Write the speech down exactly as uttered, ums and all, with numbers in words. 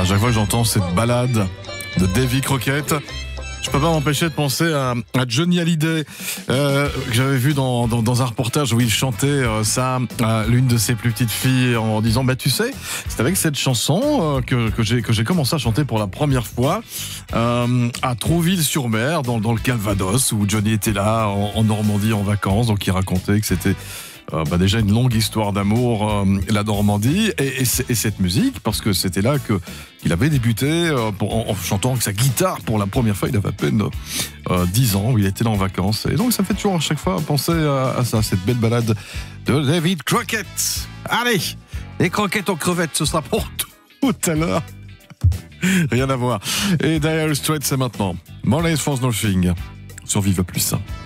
À chaque fois que j'entends cette balade de Davy Crockett, je peux pas m'empêcher de penser à, à Johnny Hallyday, euh, que j'avais vu dans, dans, dans un reportage où il chantait euh, ça à l'une de ses plus petites filles en disant bah tu sais, c'est avec cette chanson euh, que, que j'ai que j'ai commencé à chanter pour la première fois euh, à Trouville-sur-Mer dans, dans le Calvados où Johnny était là en, en Normandie en vacances, donc il racontait que c'était Euh, bah déjà une longue histoire d'amour, euh, la Normandie, et, et, et cette musique, parce que c'était là que, qu'il avait débuté euh, pour, en, en chantant avec sa guitare pour la première fois. Il avait à peine euh, dix ans, où il était là en vacances. Et donc ça fait toujours à chaque fois penser à, à ça, cette belle balade de David Crockett. Allez, les croquettes aux crevettes, ce sera pour tout à l'heure. Rien à voir. Et Dire Straits, c'est maintenant. Money is for nothing sur Vive Plus.